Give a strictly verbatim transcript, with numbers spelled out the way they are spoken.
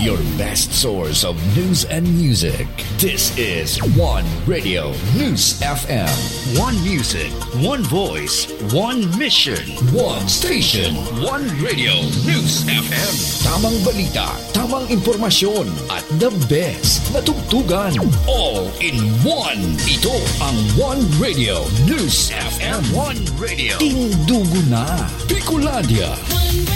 your best source of news and music. This is One Radio News F M. One music, one voice, one mission, one station, one Radio News F M. Tamang balita, tamang impormasyon, at the best na tugtugan. All in one. Ito ang One Radio News F M. One Radio. Tindugo na. Bicolandia.